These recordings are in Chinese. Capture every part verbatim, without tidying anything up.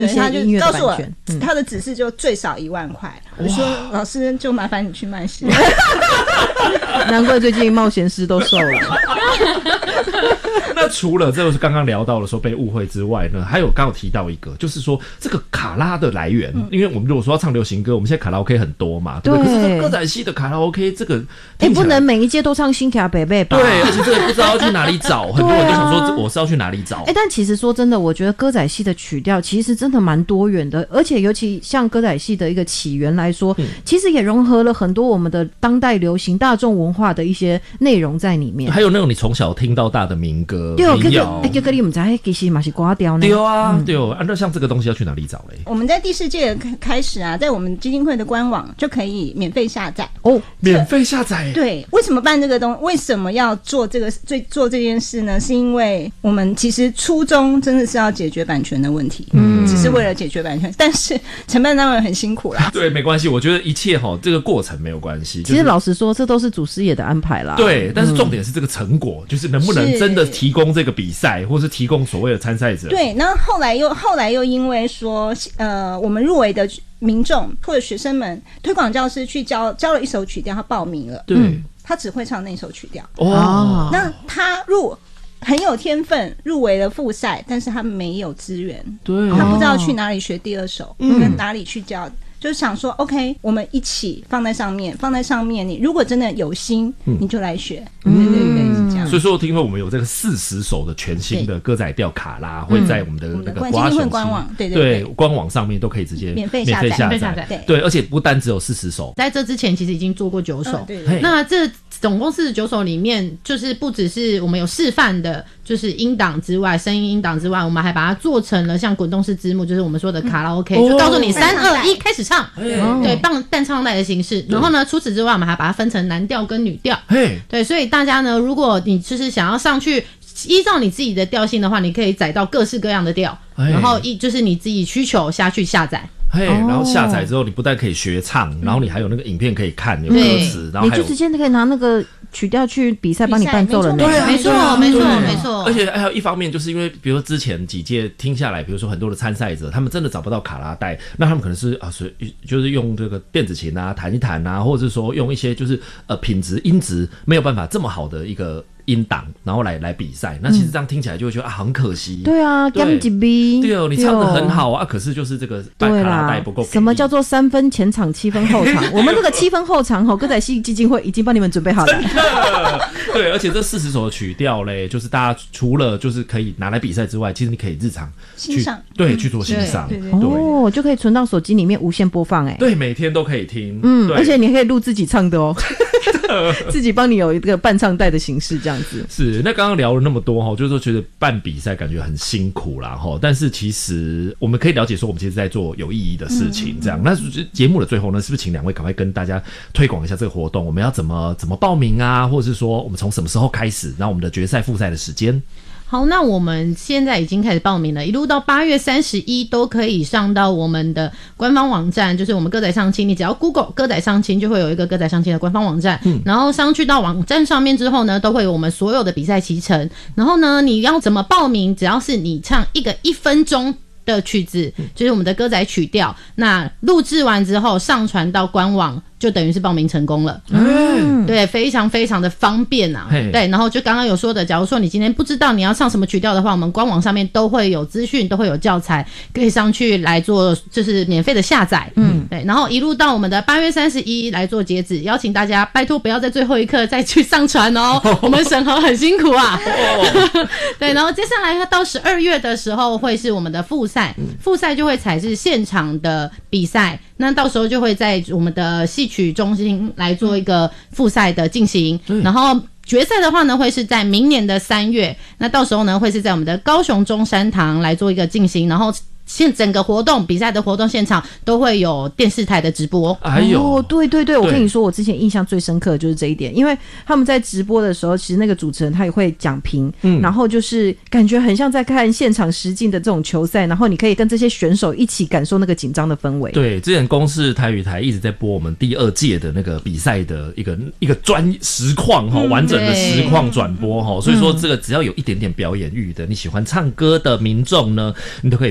一些音乐的版权， 嗯、他的指示就最少一万块。我说老师就麻烦你去卖戏， 难怪最近冒险师都瘦了。 那除了这个刚刚聊到的说被误会之外呢，还有刚刚提到一个，就是说这个卡拉的来源，嗯、因为我们如果说要唱流行歌，我们现在卡拉 OK 很多嘛，对不对？可是这歌仔戏的卡拉 OK 这个， 哎、欸，不能每一届都唱新卡北北吧？ 对，而且这个不知道要去哪里找，很多人就想说我是要去哪里找。哎、 欸，但其实说真的，我觉得歌仔戏的曲调其实真的蛮多元的，而且尤其像歌仔戏的一个起源来说，嗯、其实也融合了很多我们的当代流行、大众文化的一些内容在里面。 还有那种你从小听到大的民歌、 对哦， 民谣。 哎，哥哥，你们在其实嘛是刮掉呢？ 对啊，嗯、对哦。按照像这个东西要去哪里找嘞？ 我们在第四届开始啊，在我们基金会的官网就可以免费下载哦，免费下载。 对，为什么办这个东？为什么要做这个最做这件事呢？是因为我们其实初衷真的是要解决版权的问题，嗯，只是为了解决版权，但是承办单位很辛苦啦。 对，没关系，我觉得一切哈，这个过程没有关系。 其实老实说，这都是祖师爷的安排啦。 对，但是重点是这个成果，嗯、就是能不能真的提供这个比赛，或是提供所谓的参赛者。 对，那后来又后来又因为说，呃，我们入围的民众或者学生们，推广教师去教教了一首曲调，他报名了， 对，嗯、 他只会唱那首曲调。 哦， 那他入很有天分，入围了复赛，但是他没有资源， 对， 他不知道去哪里学第二首，嗯、跟哪里去教。就是想说 OK 我们一起放在上面放在上面，你如果真的有心、嗯、你就来学，对对对，是这样。 所以说听说我们有这个四十首的全新的歌仔调卡拉会在我们的那个瓜雄官网，对对对, 对官网上面都可以直接免费下载， 免费下载， 对, 对，而且不单只有四十首， 在这之前其实已经做过九首、嗯、 对对， 那这总共四十九首里面，就是不只是我们有示范的就是音档之外，声音音档之外，我们还把它做成了像滚动式字幕，就是我们说的卡拉 OK、嗯、就告诉你三二一开始唱，对，棒弹唱带的形式。然后呢，除此之外，我们还把它分成男调跟女调，对，所以大家呢，如果你就是想要上去依照你自己的调性的话，你可以载到各式各样的调，然后一就是你自己需求下去下载。 嘿、hey, 然后下载之后，你不但可以学唱，然后你还有那个影片可以看，有歌词，然后还有你就直接可以拿那个曲调去比赛帮你伴奏了。 对，没错，没错，没错。 而且还有一方面，就是因为比如说之前几届听下来，比如说很多的参赛者，他们真的找不到卡拉带，那他们可能是啊，就是用这个电子琴啊弹一弹啊，或者是说用一些就是呃品质音质没有办法这么好的一个音档，然后来来比赛，那其实这样听起来就会觉得、嗯、啊很可惜。 对啊，对，对哦，你唱得很好啊，可是就是这个卡拉带不够。 什么叫做三分前场七分后场？我们这个七分后场吼，歌仔戏基金会已经帮你们准备好了。 真的，对，而且这四十首的曲调嘞，就是大家除了就是可以拿来比赛之外，其实你可以日常欣赏， 对，去做欣赏， 对对对， 哦，就可以存到手机里面无限播放，哎， 对，每天都可以听， 嗯，而且你可以录自己唱的哦。自己帮你有一个伴唱带的形式这样子。 是，那刚刚聊了那么多齁，就是说觉得办比赛感觉很辛苦啦齁，但是其实我们可以了解说我们其实在做有意义的事情这样。嗯、那节目的最后呢，是不是请两位赶快跟大家推广一下这个活动，我们要怎么怎么报名啊，或者是说我们从什么时候开始，然后我们的决赛复赛的时间。 好，那我们现在已经开始报名了，一路到八月三十一都可以上到我们的官方网站，就是我们歌仔相亲，你只要 Google 歌仔相亲就会有一个歌仔相亲的官方网站，嗯，然后上去到网站上面之后呢，都会有我们所有的比赛期程，然后呢，你要怎么报名，只要是你唱一个一分钟的曲子，就是我们的歌仔曲调，那录制完之后上传到官网，就等于是报名成功了。嗯，对，非常非常的方便啊。对，然后就刚刚有说的，假如说你今天不知道你要唱什么曲调的话，我们官网上面都会有资讯，都会有教材，可以上去来做，就是免费的下载。嗯，对，然后一路到我们的八月三十一来做截止，邀请大家拜托不要在最后一刻再去上传哦，我们审核很辛苦啊。对，然后接下来到十二月的时候会是我们的复赛，复赛就会采是现场的比赛，那到时候就会在我们的戏曲中心来做一个复赛的进行，然后决赛的话呢会是在明年的三月，那到时候呢会是在我们的高雄中山堂来做一个进行，然后现整个活动比赛的活动现场都会有电视台的直播。 哎呦， 哦，对对对，我跟你说，我之前印象最深刻的就是这一点，因为他们在直播的时候，其实那个主持人他也会讲评，嗯，然后就是感觉很像在看现场实境的这种球赛，然后你可以跟这些选手一起感受那个紧张的氛围。 对，之前公视台语台一直在播我们第二届的那个比赛的一个一个专实况哈，完整的实况转播哈，所以说这个只要有一点点表演欲的，你喜欢唱歌的民众呢，你都可以 follow 这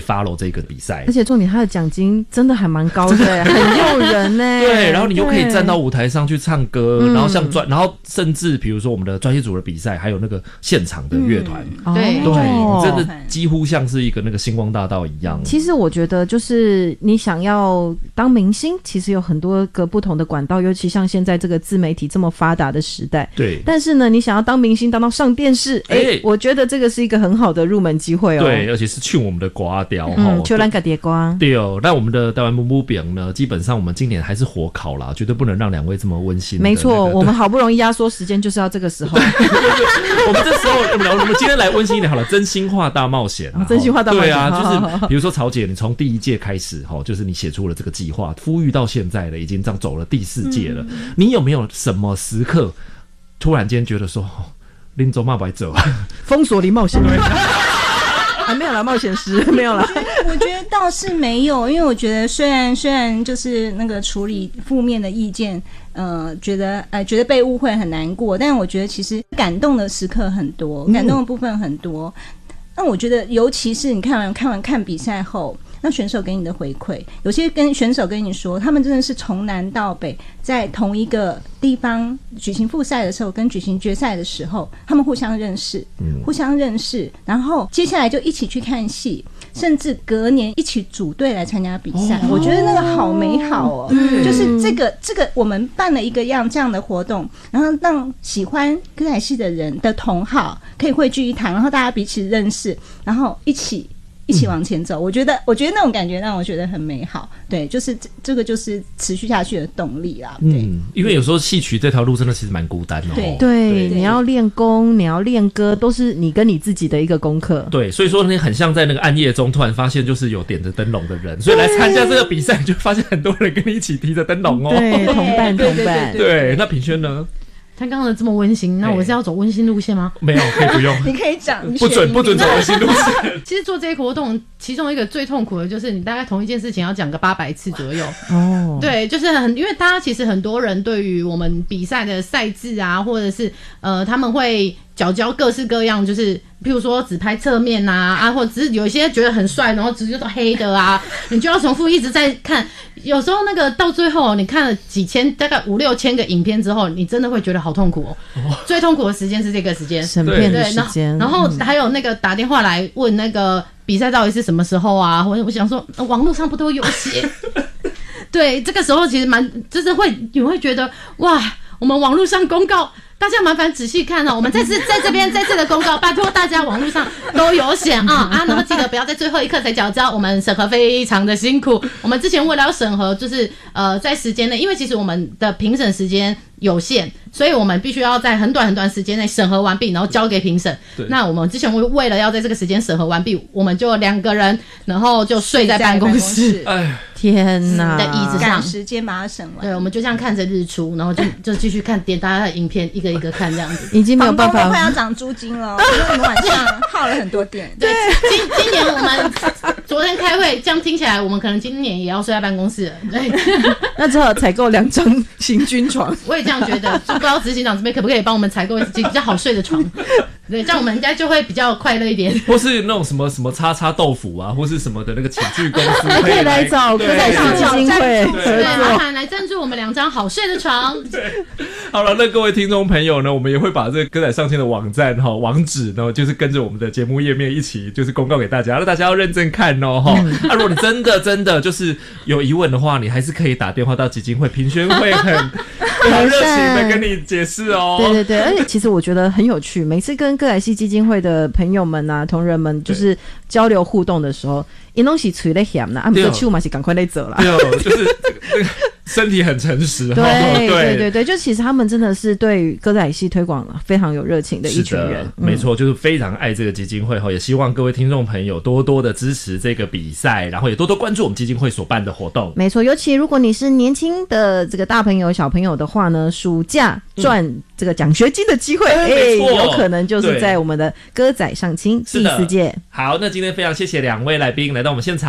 一个比赛， 而且重点他的奖金真的还蛮高的，很诱人呢。 对，然后你又可以站到舞台上去唱歌，然后像专，然后甚至比如说我们的专业组的比赛，还有那个现场的乐团， 嗯、对对，真的几乎像是一个那个星光大道一样。 其实我觉得就是你想要当明星，其实有很多个不同的管道，尤其像现在这个自媒体这么发达的时代。 对， 但是呢，你想要当明星，当到上电视，哎、欸欸，我觉得这个是一个很好的入门机会哦。 对，而且是去我们的瓜雕， 嗯，秋兰嘎碟瓜。 对哦，那我们的台湾木木饼呢，基本上我们今年还是火烤啦，绝对不能让两位这么温馨、那个。 没错，我们好不容易压缩时间，就是要这个时候。 我们这时候，我们我们今天来温馨一点好了，真心话大冒险、啊， 真心话大冒险。 对啊，就是比如说曹姐，你从第一届开始哈，就是你写出了这个计划，呼吁到现在了，已经这样走了第四届了、嗯。你有没有什么时刻突然间觉得说，林走嘛白走， 封锁林冒险？还没有啦，冒险师没有啦。 我觉得倒是没有，因为我觉得虽然虽然就是那个处理负面的意见，呃，觉得呃觉得被误会很难过，但我觉得其实感动的时刻很多，感动的部分很多。那、嗯、我觉得尤其是你看完看完看比赛后，那选手给你的回馈，有些跟选手跟你说，他们真的是从南到北，在同一个地方举行复赛的时候，跟举行决赛的时候，他们互相认识，嗯、互相认识，然后接下来就一起去看戏，甚至隔年一起组队来参加比赛、哦。我觉得那个好美好哦，嗯、就是这个这个我们办了一个样这样的活动，然后让喜欢歌仔戏的人的同好可以汇聚一堂，然后大家彼此认识，然后一起。一起往前走、嗯、我觉得我觉得那种感觉让我觉得很美好，对，就是这这个就是持续下去的动力啦。对， 嗯，因为有时候戏曲这条路真的其实蛮孤单的、哦、 对 对, 对，你要练功，你要练歌，都是你跟你自己的一个功课。 对，所以说你很像在那个暗夜中突然发现就是有点着灯笼的人，所以来参加这个比赛你就发现很多人跟你一起提着灯笼哦。 对，同伴同伴。 对，那品轩呢？ 他刚刚的这么温馨，那我是要走温馨路线吗？ 没有，可以不用。 你可以讲， 不准不准走温馨路线。 其实做这个活动，其中一个最痛苦的就是你大概同一件事情要讲个八百次左右。 哦， 对，就是很，因为大家其实很多人对于我们比赛的赛制啊，或者是呃，他们会缴交各式各样，就是譬如说只拍侧面啊啊，或者只是有一些觉得很帅，然后直接都黑的啊，你就要重复一直在看。有时候那个到最后，你看了几千，大概五六千个影片之后，你真的会觉得好痛苦哦。哦，最痛苦的时间是这个时间， 审片的时间。 然后还有那个打电话来问那个比赛到底是什么时候啊？我我想说，网络上不都有写？对，这个时候其实蛮，就是会你会觉得哇，我们网络上公告。大家麻烦仔细看哦，我们再次在这边再次的公告，拜托大家网络上都有写啊啊，然后记得不要在最后一刻才缴交，我们审核非常的辛苦。我们之前为了要审核，就是呃在时间内，因为其实我们的评审时间有限，所以我们必须要在很短很短时间内审核完毕，然后交给评审。那我们之前为了要在这个时间审核完毕，我们就两个人，然后就睡在办公室。 哎， 天哪！ 的椅子上， 赶时间把它审完。 对，我们就这样看着日出，然后就就继续看点大家的影片，一个一个看这样子。 已经没有办法， 快要涨租金了，因为我们晚上耗了很多电。 对，今今年我们昨天开会，这样听起来，我们可能今年也要睡在办公室了。对， 那只好采购两张行军床。 我也这样觉得，就不知道执行长这边可不可以帮我们采购一比较好睡的床。对，这样我们应该就会比较快乐一点。 或是那种什么什么叉叉豆腐啊，或是什么的那个寝具公司可以来找歌仔戏基金会合对，麻作。 烦来赞助我们两张好睡的床。 对，好了，那各位听众朋友呢，我们也会把这个歌仔上线的网站哈网址呢，就是跟着我们的节目页面一起就是公告给大家，那大家要认真看哦哈。那、嗯啊、如果你真的真的就是有疑问的话，你还是可以打电话到基金会，评选会很很热情的跟你解释哦。 对对对，而且其实我觉得很有趣，每次跟歌仔戏基金会的朋友们啊、同仁们，就是交流互动的时候，因拢是嘴咧咸啦，啊，不过手嘛是赶快来走啦。 对哦，就是这个身体很诚实。 对对对对对，就其实他们真的是对于歌仔戏推广非常有热情的一群人。 嗯、没错，就是非常爱这个基金会哈，也希望各位听众朋友多多的支持这个比赛，然后也多多关注我们基金会所办的活动。 没错，尤其如果你是年轻的这个大朋友、小朋友的话呢，暑假赚这个奖学金的机会，哎、欸，有可能就是在我们的歌仔上青第四届。 好，那今天非常谢谢两位来宾来到我们现场。